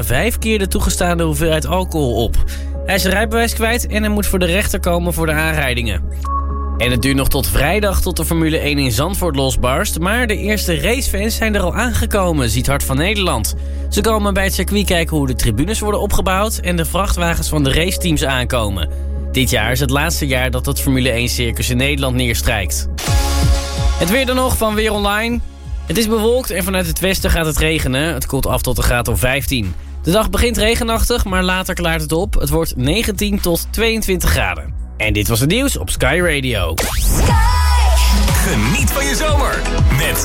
5 keer de toegestane hoeveelheid alcohol op. Hij is zijn rijbewijs kwijt en hij moet voor de rechter komen voor de aanrijdingen. En het duurt nog tot vrijdag tot de Formule 1 in Zandvoort losbarst. Maar de eerste racefans zijn er al aangekomen, ziet Hart van Nederland. Ze komen bij het circuit kijken hoe de tribunes worden opgebouwd en de vrachtwagens van de raceteams aankomen. Dit jaar is het laatste jaar dat het Formule 1 circus in Nederland neerstrijkt. Het weer dan nog van Weer Online. Het is bewolkt en vanuit het westen gaat het regenen. Het koelt af tot een graad of 15. De dag begint regenachtig, maar later klaart het op. Het wordt 19 tot 22 graden. En dit was het nieuws op Sky Radio. Geniet van je zomer met